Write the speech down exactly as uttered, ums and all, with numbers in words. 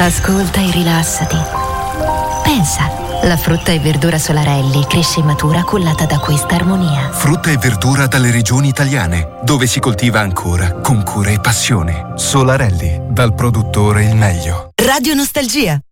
Ascolta e rilassati. Pensa, la frutta e verdura Solarelli cresce e matura cullata da questa armonia. Frutta e verdura dalle regioni italiane, dove si coltiva ancora con cura e passione. Solarelli, dal produttore il meglio. Radio Nostalgia.